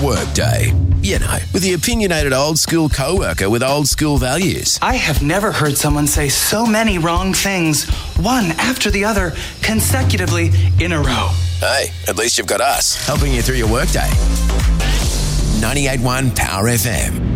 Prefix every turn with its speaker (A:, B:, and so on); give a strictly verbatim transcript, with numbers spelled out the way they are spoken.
A: Workday. You know, with the opinionated old school co-worker with old school values.
B: I have never heard someone say so many wrong things, one after the other, consecutively in a row.
A: Hey, at least you've got us helping you through your workday. ninety-eight point one Power F M.